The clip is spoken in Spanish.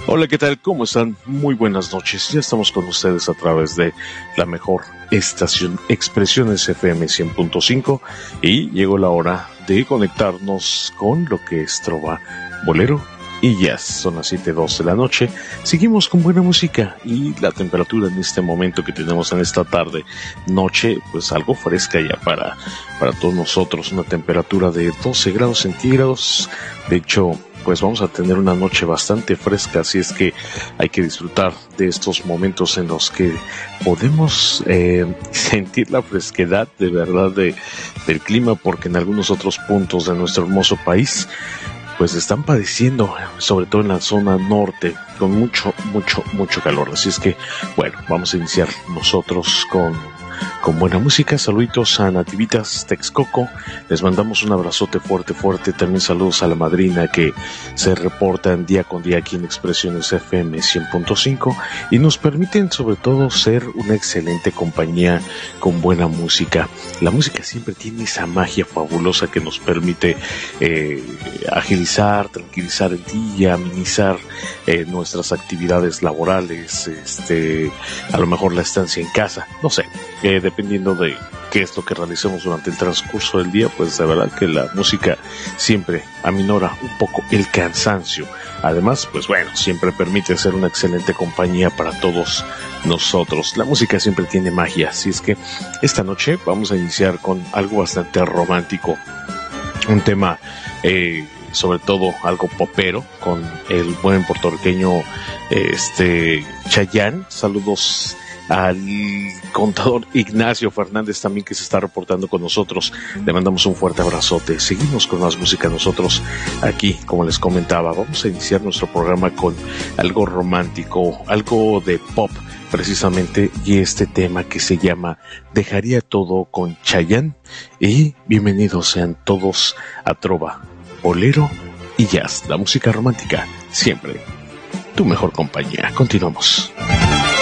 Hola, ¿qué tal? ¿Cómo están? Muy buenas noches. Ya estamos con ustedes a través de la mejor estación Expresiones FM 100.5 y llegó la hora de conectarnos con lo que es trova, bolero y jazz. Son las 7:02 de la noche. Seguimos con buena música y la temperatura en este momento que tenemos en esta tarde, noche, pues algo fresca ya para todos nosotros. Una temperatura de 12 grados centígrados. De hecho, pues vamos a tener una noche bastante fresca, así es que hay que disfrutar de estos momentos en los que podemos sentir la fresquedad de verdad del clima, porque en algunos otros puntos de nuestro hermoso país pues están padeciendo, sobre todo en la zona norte, con mucho calor. Así es que, bueno, vamos a iniciar nosotros con buena música. Saluditos a Nativitas Texcoco, les mandamos un abrazote fuerte, también saludos a la madrina que se reportan día con día aquí en Expresiones FM 100.5 y nos permiten sobre todo ser una excelente compañía con buena música. La música siempre tiene esa magia fabulosa que nos permite agilizar, tranquilizar el día, amenizar nuestras actividades laborales, a lo mejor la estancia en casa, no sé, dependiendo de qué es lo que realicemos durante el transcurso del día, pues de verdad que la música siempre aminora un poco el cansancio. Además, pues bueno, siempre permite ser una excelente compañía para todos nosotros. La música siempre tiene magia, así es que esta noche vamos a iniciar con algo bastante romántico, un tema sobre todo algo popero, con el buen puertorriqueño Chayanne. Saludos al contador Ignacio Fernández también, que se está reportando con nosotros. Le mandamos un fuerte abrazote. Seguimos con más música nosotros aquí, como les comentaba. Vamos a iniciar nuestro programa con algo romántico, algo de pop precisamente, y este tema que se llama Dejaría Todo con Chayanne. Y bienvenidos sean todos a Trova, Bolero y Jazz, la música romántica, siempre tu mejor compañía. Continuamos.